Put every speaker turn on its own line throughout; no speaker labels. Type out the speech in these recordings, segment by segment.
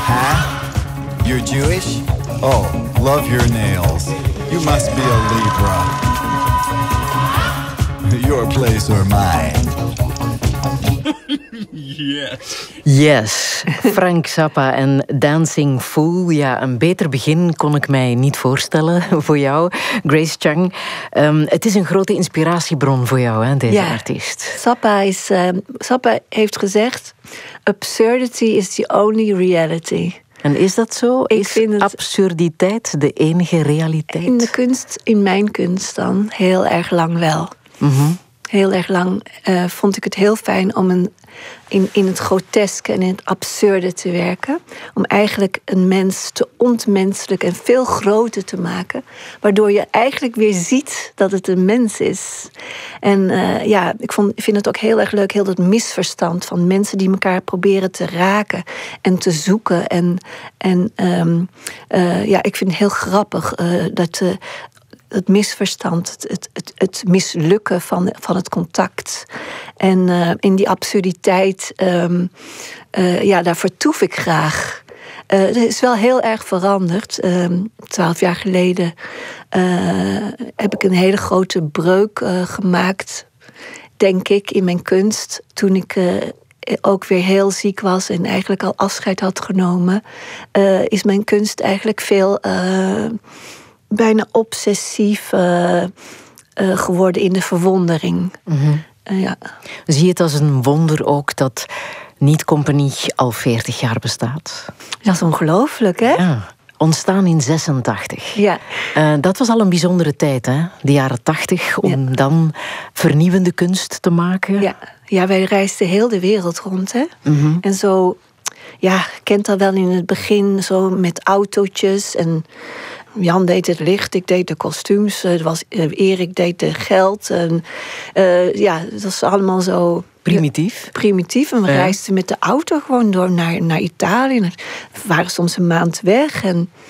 Huh? You're Jewish? Oh, love your nails. You must be a Libra. Your place or mine.
Yes, Frank Zappa en Dancing Fool. Ja, een beter begin kon ik mij niet voorstellen voor jou, Grace Chang. Het is een grote inspiratiebron voor jou, hè, deze artiest.
Zappa heeft gezegd: absurdity is the only reality.
En is dat zo? Is absurditeit de enige realiteit?
In de kunst, in mijn kunst dan, heel erg lang wel.
Mm-hmm.
Heel erg lang vond ik het heel fijn om in het groteske en in het absurde te werken. Om eigenlijk een mens te ontmenselijken en veel groter te maken. Waardoor je eigenlijk weer ziet dat het een mens is. En ik vind het ook heel erg leuk, heel dat misverstand van mensen die elkaar proberen te raken en te zoeken. Ik vind het heel grappig dat het misverstand, het mislukken van het contact. En in die absurditeit, daar vertoef ik graag. Het is wel heel erg veranderd. 12 jaar geleden heb ik een hele grote breuk gemaakt, denk ik, in mijn kunst. Toen ik ook weer heel ziek was en eigenlijk al afscheid had genomen, is mijn kunst eigenlijk veel bijna obsessief geworden in de verwondering.
Mm-hmm. Zie je het als een wonder ook dat Niet Compagnie al 40 jaar bestaat?
Dat is ongelooflijk, hè?
Ja. Ontstaan in 86.
Ja.
Dat was al een bijzondere tijd, hè? De jaren 80, om dan vernieuwende kunst te maken.
Ja, wij reisden heel de wereld rond, hè?
Mm-hmm.
En zo, kent dat wel in het begin, zo met autootjes en Jan deed het licht, ik deed de kostuums. Erik deed de geld. En, het was allemaal zo primitief. En we reisden met de auto gewoon door naar Italië. We waren soms een maand weg.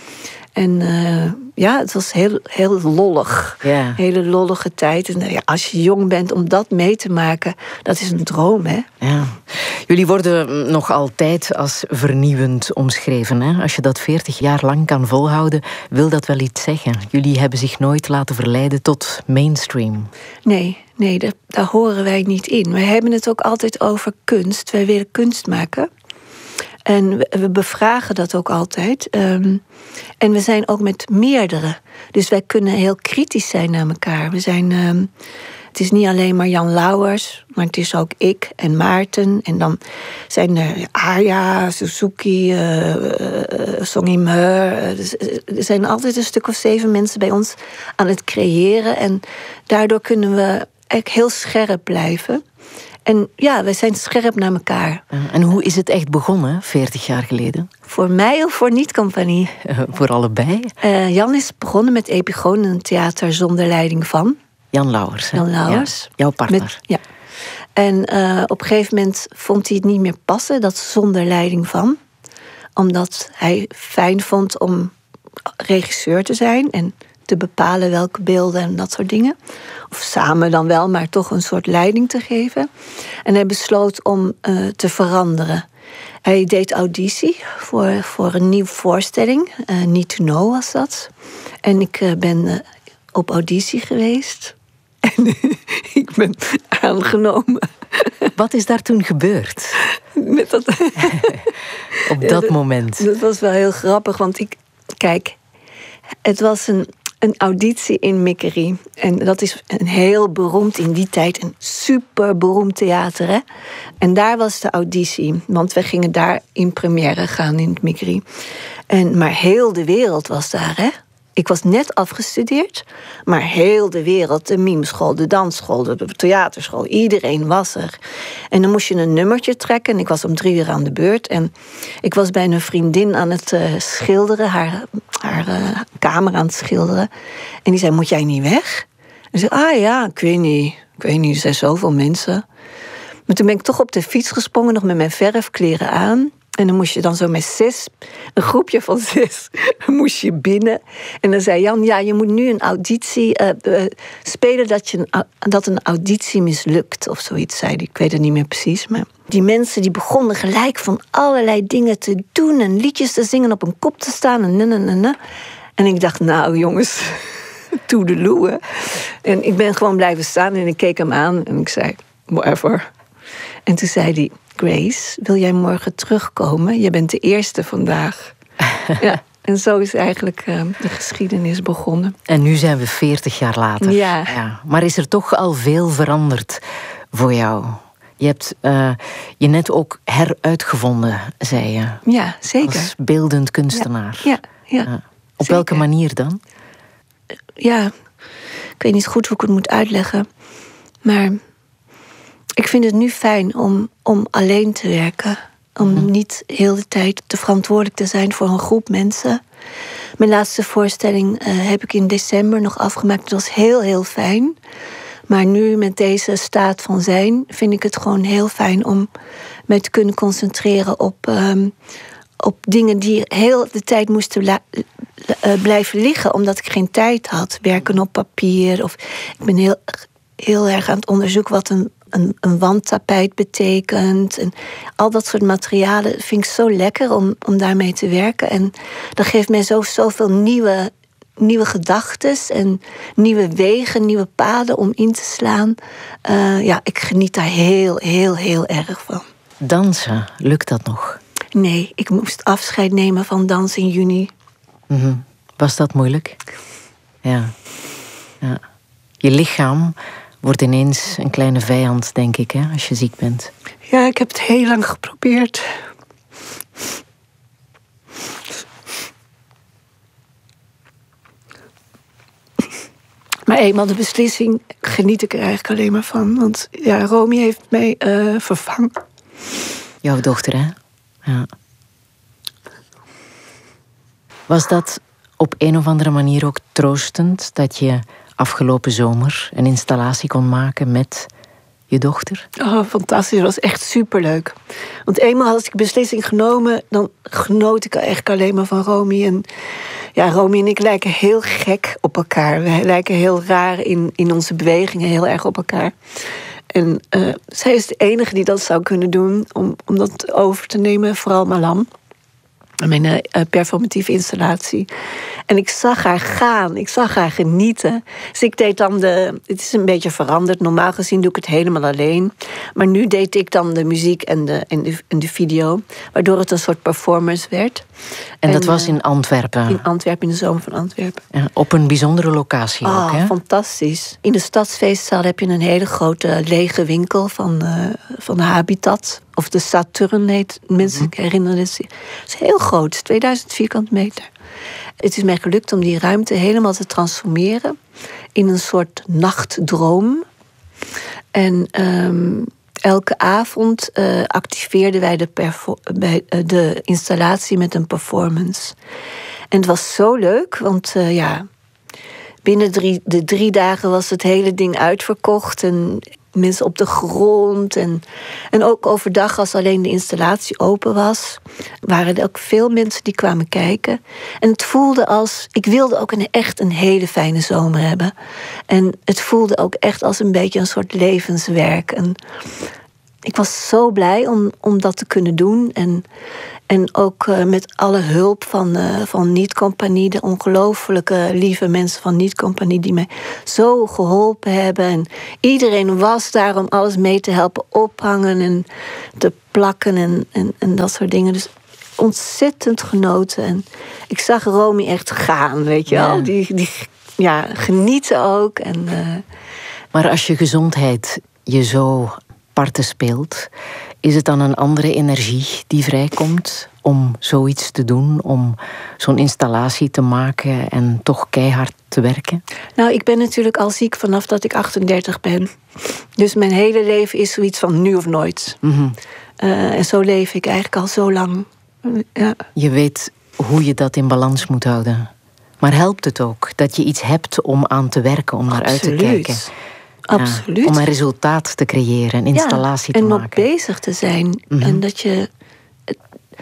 En het was heel lollig.
Ja.
Hele lollige tijd. En als je jong bent, om dat mee te maken, dat is een droom, hè?
Ja. Jullie worden nog altijd als vernieuwend omschreven, hè? Als je dat 40 jaar lang kan volhouden, wil dat wel iets zeggen. Jullie hebben zich nooit laten verleiden tot mainstream.
Nee, daar horen wij niet in. Wij hebben het ook altijd over kunst. Wij willen kunst maken. En we bevragen dat ook altijd. En we zijn ook met meerdere. Dus wij kunnen heel kritisch zijn naar elkaar. We zijn, het is niet alleen maar Jan Lauwers, maar het is ook ik en Maarten. En dan zijn er Arja, Suzuki, Song Im-heur. Er zijn altijd een stuk of 7 mensen bij ons aan het creëren. En daardoor kunnen we eigenlijk heel scherp blijven. En wij zijn scherp naar elkaar.
En hoe is het echt begonnen, 40 jaar geleden?
Voor mij of voor Niet Compagnie?
Voor allebei.
Jan is begonnen met Epigoon, een theater zonder leiding van
Jan Lauwers.
Jan Lauwers.
Ja, jouw partner.
En op een gegeven moment vond hij het niet meer passen, dat zonder leiding van. Omdat hij fijn vond om regisseur te zijn en te bepalen welke beelden en dat soort dingen. Of samen dan wel, maar toch een soort leiding te geven. En hij besloot om te veranderen. Hij deed auditie voor een nieuwe voorstelling. Need to Know was dat. En ik ben op auditie geweest. En ik ben aangenomen.
Wat is daar toen gebeurd?
Met dat
op dat moment.
Dat was wel heel grappig, want het was een auditie in Mikkerie. En dat is een heel beroemd, in die tijd, een super beroemd theater, hè? En daar was de auditie, want we gingen daar in première gaan in het Mikkerie. Maar heel de wereld was daar, hè? Ik was net afgestudeerd, maar heel de wereld, de mimeschool, de dansschool, de theaterschool, iedereen was er. En dan moest je een nummertje trekken en ik was om 3:00 aan de beurt. En ik was bij een vriendin aan het schilderen, haar kamer aan het schilderen. En die zei, moet jij niet weg? En ik zei, ik weet niet, er zijn zoveel mensen. Maar toen ben ik toch op de fiets gesprongen, nog met mijn verfkleren aan. En dan moest je dan zo met 6, een groepje van 6, moest je binnen. En dan zei Jan, ja, je moet nu een auditie spelen dat een auditie mislukt. Of zoiets zei hij, ik weet het niet meer precies. Maar die mensen die begonnen gelijk van allerlei dingen te doen. En liedjes te zingen, op een kop te staan. En ik dacht, nou jongens, toedeloe. En ik ben gewoon blijven staan en ik keek hem aan. En ik zei, whatever. En toen zei hij, Grace, wil jij morgen terugkomen? Je bent de eerste vandaag. Ja, en zo is eigenlijk de geschiedenis begonnen.
En nu zijn we 40 jaar later.
Ja.
Maar is er toch al veel veranderd voor jou? Je hebt je net ook heruitgevonden, zei je.
Ja, zeker.
Als beeldend kunstenaar.
Ja.
Op welke manier dan?
Ja, ik weet niet goed hoe ik het moet uitleggen. Maar ik vind het nu fijn om alleen te werken. Om niet heel de tijd te verantwoordelijk te zijn voor een groep mensen. Mijn laatste voorstelling heb ik in december nog afgemaakt. Dat was heel, heel fijn. Maar nu met deze staat van zijn vind ik het gewoon heel fijn om me te kunnen concentreren op dingen die heel de tijd moesten blijven liggen, omdat ik geen tijd had. Werken op papier. Of ik ben heel erg aan het onderzoeken wat een wandtapijt betekent. En al dat soort materialen vind ik zo lekker om daarmee te werken. En dat geeft mij zoveel nieuwe gedachten en nieuwe wegen, nieuwe paden om in te slaan. Ik geniet daar heel, heel, heel erg van.
Dansen, lukt dat nog?
Nee, ik moest afscheid nemen van dans in juni.
Mm-hmm. Was dat moeilijk? Ja. Je lichaam wordt ineens een kleine vijand, denk ik, hè, als je ziek bent.
Ja, ik heb het heel lang geprobeerd. Maar eenmaal de beslissing geniet ik er eigenlijk alleen maar van. Want ja, Romy heeft mij vervangen.
Jouw dochter, hè? Ja. Was dat op een of andere manier ook troostend dat je afgelopen zomer een installatie kon maken met je dochter?
Oh, fantastisch. Dat was echt superleuk. Want eenmaal had ik de beslissing genomen, dan genoot ik eigenlijk alleen maar van Romy. En ja, Romy en ik lijken heel gek op elkaar. We lijken heel raar in onze bewegingen, heel erg op elkaar. En zij is de enige die dat zou kunnen doen om dat over te nemen, vooral Malam. Mijn performatieve installatie. En ik zag haar gaan, ik zag haar genieten. Dus ik deed dan het is een beetje veranderd. Normaal gezien doe ik het helemaal alleen. Maar nu deed ik dan de muziek en de video. Waardoor het een soort performance werd.
En dat was in Antwerpen?
In Antwerpen, in de zomer van Antwerpen.
Ja, op een bijzondere locatie ook, hè?
Fantastisch. In de stadsfeestzaal heb je een hele grote lege winkel van de Habitat. Of de Saturn heet. Mensen herinneren het zich. Het is heel groot, 2000 vierkante meter. Het is mij gelukt om die ruimte helemaal te transformeren in een soort nachtdroom. En elke avond activeerden wij de installatie met een performance. En het was zo leuk, want binnen de 3 dagen was het hele ding uitverkocht. En mensen op de grond. En ook overdag, als alleen de installatie open was, waren er ook veel mensen die kwamen kijken. En het voelde als, ik wilde ook echt een hele fijne zomer hebben. En het voelde ook echt als een beetje een soort levenswerk. En ik was zo blij om dat te kunnen doen. En ook met alle hulp van Niet Compagnie, de ongelooflijke lieve mensen van Niet Compagnie die mij zo geholpen hebben. En iedereen was daar om alles mee te helpen ophangen en te plakken en dat soort dingen. Dus ontzettend genoten. En ik zag Romy echt gaan, weet je wel. Die genieten ook.
Maar als je gezondheid je zo parten speelt, is het dan een andere energie die vrijkomt om zoiets te doen, om zo'n installatie te maken en toch keihard te werken?
Nou, ik ben natuurlijk al ziek vanaf dat ik 38 ben. Dus mijn hele leven is zoiets van nu of nooit.
Mm-hmm.
En zo leef ik eigenlijk al zo lang. Ja.
Je weet hoe je dat in balans moet houden. Maar helpt het ook dat je iets hebt om aan te werken, om naar uit te kijken?
Absoluut.
Om een resultaat te creëren, een installatie te maken.
En nog bezig te zijn. En dat je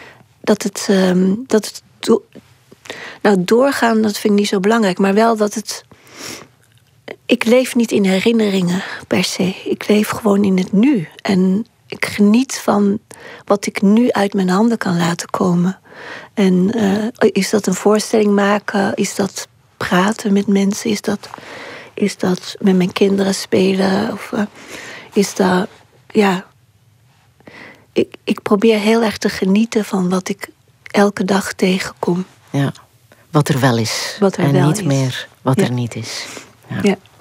doorgaan, dat vind ik niet zo belangrijk. Maar wel dat het... Ik leef niet in herinneringen per se. Ik leef gewoon in het nu. En ik geniet van wat ik nu uit mijn handen kan laten komen. En is dat een voorstelling maken? Is dat praten met mensen? Is dat met mijn kinderen spelen? Of is dat... Ja... Ik probeer heel erg te genieten van wat ik elke dag tegenkom.
Ja, wat er wel is.
Wat er
en
wel
niet
is.
meer wat er niet is. Ja.
Ja.